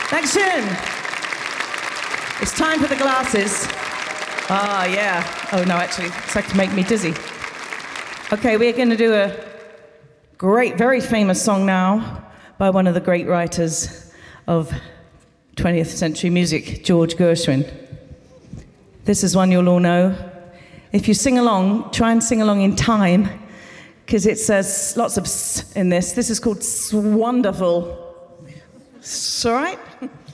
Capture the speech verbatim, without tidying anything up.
Dankeschön. It's time for the glasses. Ah, yeah. Oh, no, actually, it's like to make me dizzy. Okay, we're going to do a great, very famous song now by one of the great writers of twentieth century music, George Gershwin. This is one you'll all know. If you sing along, try and sing along in time, because it says lots of s in this. This is called Swonderful. It's all right?